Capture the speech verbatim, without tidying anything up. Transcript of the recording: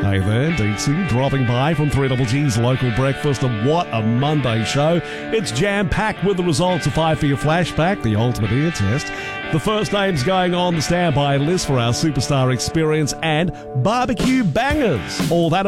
Hey there, Dixie, dropping by from three G G's local breakfast, and what a Monday show. It's jam-packed with the results of Five for Your Flashback, the ultimate ear test, the first names going on the standby list for our superstar experience, and barbecue bangers. All that